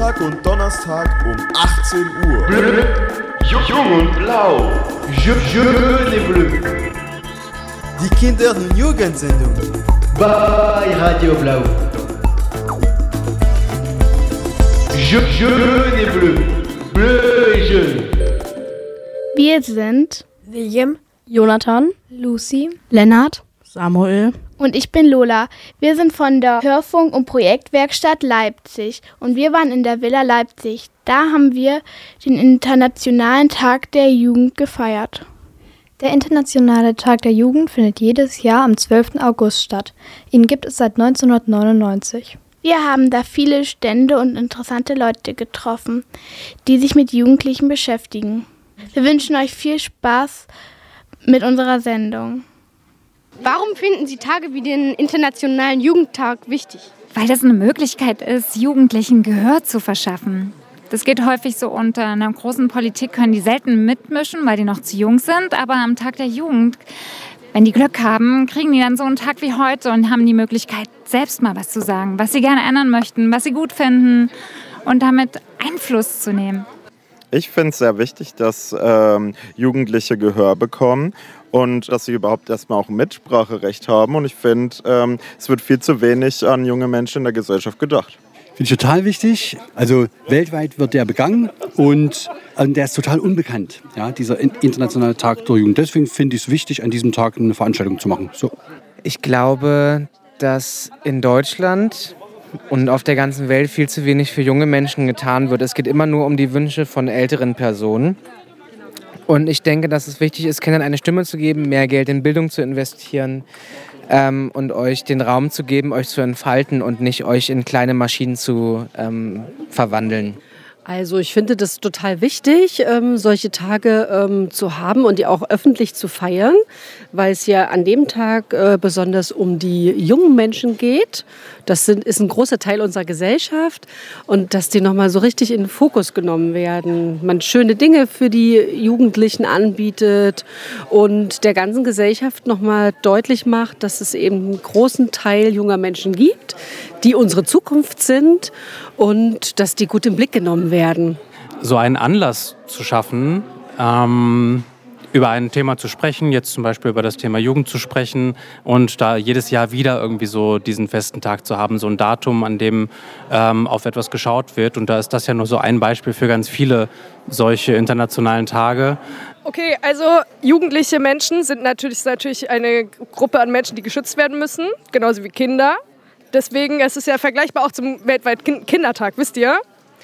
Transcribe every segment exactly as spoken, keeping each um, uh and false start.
Montag und Donnerstag um achtzehn Uhr. Bleu, Jung und Blau. Jaune et Bleu. Die Kinder- und Jugendsendung. Bei Radio Blau. Jaune et Bleu. Bleu et jaune. Wir sind William, Jonathan, Lucy, Lennart, Samuel und ich bin Lola. Wir sind von der Hörfunk- und Projektwerkstatt Leipzig und wir waren in der Villa Leipzig. Da haben wir den Internationalen Tag der Jugend gefeiert. Der Internationale Tag der Jugend findet jedes Jahr am zwölften August statt. Ihn gibt es seit neunzehnhundertneunundneunzig. Wir haben da viele Stände und interessante Leute getroffen, die sich mit Jugendlichen beschäftigen. Wir wünschen euch viel Spaß mit unserer Sendung. Warum finden Sie Tage wie den Internationalen Jugendtag wichtig? Weil das eine Möglichkeit ist, Jugendlichen Gehör zu verschaffen. Das geht häufig so unter. In einer großen Politik können die selten mitmischen, weil die noch zu jung sind. Aber am Tag der Jugend, wenn die Glück haben, kriegen die dann so einen Tag wie heute und haben die Möglichkeit, selbst mal was zu sagen, was sie gerne ändern möchten, was sie gut finden und damit Einfluss zu nehmen. Ich finde es sehr wichtig, dass ähm, Jugendliche Gehör bekommen und dass sie überhaupt erstmal auch ein Mitspracherecht haben. Und ich finde, ähm, es wird viel zu wenig an junge Menschen in der Gesellschaft gedacht. Finde ich total wichtig. Also weltweit wird der begangen und äh, der ist total unbekannt, ja, dieser Internationale Tag der Jugend. Deswegen finde ich es wichtig, an diesem Tag eine Veranstaltung zu machen. So. Ich glaube, dass in Deutschland und auf der ganzen Welt viel zu wenig für junge Menschen getan wird. Es geht immer nur um die Wünsche von älteren Personen. Und ich denke, dass es wichtig ist, Kindern eine Stimme zu geben, mehr Geld in Bildung zu investieren ähm, und euch den Raum zu geben, euch zu entfalten und nicht euch in kleine Maschinen zu ähm, verwandeln. Also ich finde das total wichtig, ähm, solche Tage ähm, zu haben und die auch öffentlich zu feiern, weil es ja an dem Tag äh, besonders um die jungen Menschen geht. Das sind, ist ein großer Teil unserer Gesellschaft und dass die nochmal so richtig in den Fokus genommen werden. Man schöne Dinge für die Jugendlichen anbietet und der ganzen Gesellschaft nochmal deutlich macht, dass es eben einen großen Teil junger Menschen gibt, die unsere Zukunft sind und dass die gut im Blick genommen werden. So einen Anlass zu schaffen, ähm, über ein Thema zu sprechen, jetzt zum Beispiel über das Thema Jugend zu sprechen und da jedes Jahr wieder irgendwie so diesen festen Tag zu haben, so ein Datum, an dem ähm, auf etwas geschaut wird. Und da ist das ja nur so ein Beispiel für ganz viele solche internationalen Tage. Okay, also jugendliche Menschen sind natürlich, ist natürlich eine Gruppe an Menschen, die geschützt werden müssen, genauso wie Kinder. Deswegen ist es ja vergleichbar auch zum weltweiten Kindertag, wisst ihr?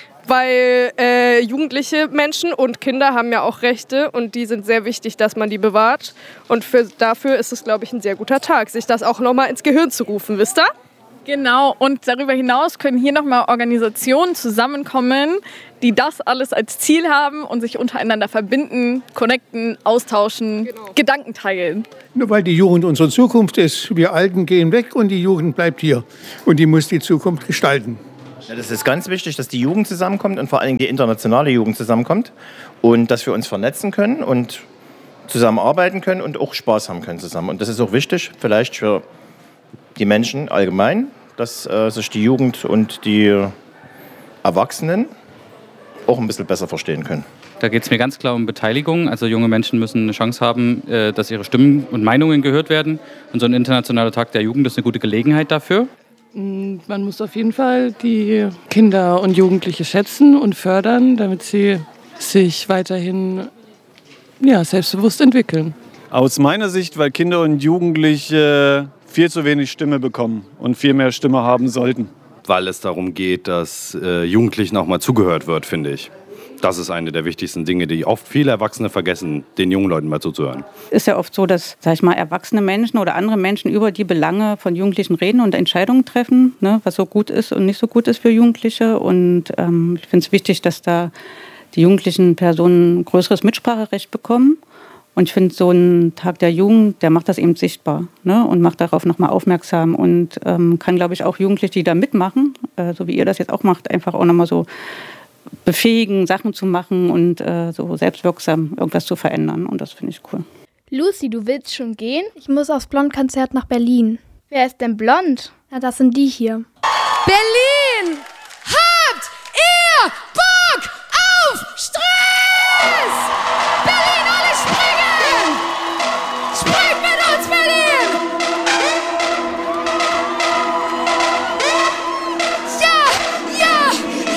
Weil äh, jugendliche Menschen und Kinder haben ja auch Rechte und die sind sehr wichtig, dass man die bewahrt. Und für, dafür ist es, glaube ich, ein sehr guter Tag, sich das auch nochmal ins Gehirn zu rufen, wisst ihr? Genau, und darüber hinaus können hier nochmal Organisationen zusammenkommen, die das alles als Ziel haben und sich untereinander verbinden, connecten, austauschen, genau. Gedanken teilen. Nur weil die Jugend unsere Zukunft ist, wir Alten gehen weg und die Jugend bleibt hier. Und die muss die Zukunft gestalten. Ja, das ist ganz wichtig, dass die Jugend zusammenkommt und vor allem die internationale Jugend zusammenkommt und dass wir uns vernetzen können und zusammenarbeiten können und auch Spaß haben können zusammen. Und das ist auch wichtig, vielleicht für die Menschen allgemein, dass äh, sich die Jugend und die Erwachsenen auch ein bisschen besser verstehen können. Da geht es mir ganz klar um Beteiligung. Also junge Menschen müssen eine Chance haben, äh, dass ihre Stimmen und Meinungen gehört werden. Und so ein internationaler Tag der Jugend ist eine gute Gelegenheit dafür. Man muss auf jeden Fall die Kinder und Jugendliche schätzen und fördern, damit sie sich weiterhin ja, selbstbewusst entwickeln. Aus meiner Sicht, weil Kinder und Jugendliche viel zu wenig Stimme bekommen und viel mehr Stimme haben sollten. Weil es darum geht, dass äh, Jugendlichen auch mal zugehört wird, finde ich. Das ist eine der wichtigsten Dinge, die oft viele Erwachsene vergessen, den jungen Leuten mal zuzuhören. Ist ja oft so, dass, sag ich mal, erwachsene Menschen oder andere Menschen über die Belange von Jugendlichen reden und Entscheidungen treffen, ne, was so gut ist und nicht so gut ist für Jugendliche. Und ähm, ich finde es wichtig, dass da die jugendlichen Personen ein größeres Mitspracherecht bekommen. Und ich finde, so ein Tag der Jugend, der macht das eben sichtbar, ne, und macht darauf nochmal aufmerksam und ähm, kann, glaube ich, auch Jugendliche, die da mitmachen, äh, so wie ihr das jetzt auch macht, einfach auch nochmal so befähigen, Sachen zu machen und äh, so selbstwirksam irgendwas zu verändern. Und das finde ich cool. Lucy, du willst schon gehen? Ich muss aufs Blond-Konzert nach Berlin. Wer ist denn blond? Na, das sind die hier. Berlin!